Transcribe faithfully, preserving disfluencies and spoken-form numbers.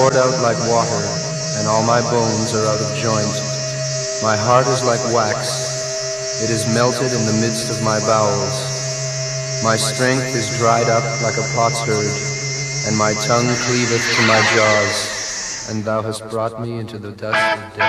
poured out like water, and all my bones are out of joint. My heart is like wax, it is melted in the midst of my bowels. My strength is dried up like a potsherd, and my tongue cleaveth to my jaws. And thou hast brought me into the dust of death.